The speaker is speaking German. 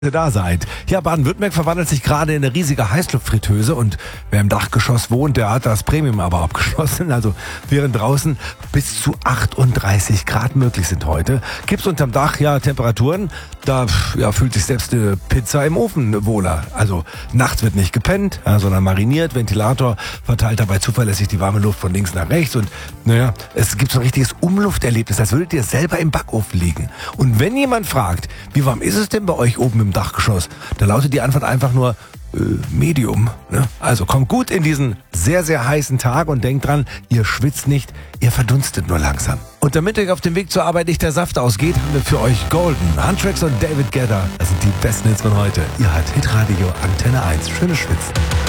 Da seid. Ja, Baden-Württemberg verwandelt sich gerade in eine riesige Heißluftfritteuse und wer im Dachgeschoss wohnt, der hat das Premium aber abgeschlossen. Also während draußen bis zu 38 Grad möglich sind heute, gibt's unterm Dach ja Temperaturen, da fühlt sich selbst eine Pizza im Ofen wohler. Also nachts wird nicht gepennt, sondern mariniert, Ventilator verteilt dabei zuverlässig die warme Luft von links nach rechts und es gibt so ein richtiges Umlufterlebnis, als würdet ihr selber im Backofen liegen. Und wenn jemand fragt, wie warm ist es denn bei euch oben im Dachgeschoss, da lautet die Antwort einfach nur Medium. Ne? Also kommt gut in diesen sehr, sehr heißen Tag und denkt dran, ihr schwitzt nicht, ihr verdunstet nur langsam. Und damit euch auf dem Weg zur Arbeit nicht der Saft ausgeht, haben wir für euch Golden, Huntrix und David Guetta. Das sind die besten Hits von heute. Ihr hört Hitradio Antenne 1. Schönes Schwitzen.